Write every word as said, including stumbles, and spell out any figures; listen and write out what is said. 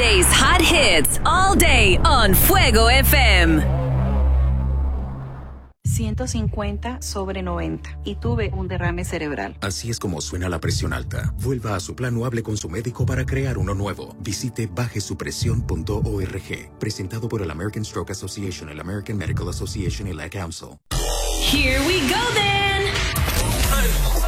Today's hot hits all day on Fuego F M. ciento cincuenta sobre noventa y tuve un derrame cerebral. Así es como suena la presión alta. Vuelva a su plan o hable con su médico para crear uno nuevo. Visite baje su presión punto org. Presentado por el American Stroke Association, el American Medical Association y la Council. Here we go then.